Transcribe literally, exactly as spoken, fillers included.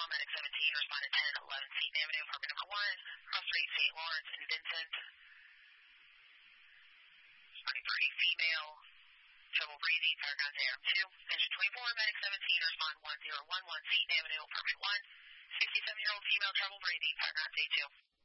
Medic seventeen, respond at ten eleven Seton Avenue, apartment number one, cross street Saint Lawrence and Vincent. twenty-three, female, trouble breathing, paragon zero two. Engine twenty-four, Medic seventeen, respond one zero one one Seton Avenue, apartment one, sixty-seven-year-old female, trouble breathing, paragon A two.